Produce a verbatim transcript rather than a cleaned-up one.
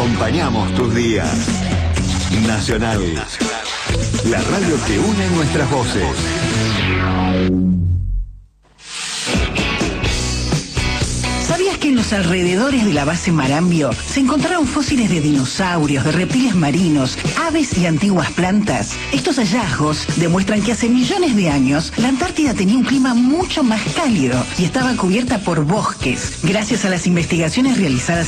Acompañamos tus días. Nacional. La radio que une nuestras voces. ¿Sabías que en los alrededores de la base Marambio se encontraron fósiles de dinosaurios, de reptiles marinos, aves y antiguas plantas? Estos hallazgos demuestran que hace millones de años la Antártida tenía un clima mucho más cálido y estaba cubierta por bosques, gracias a las investigaciones realizadas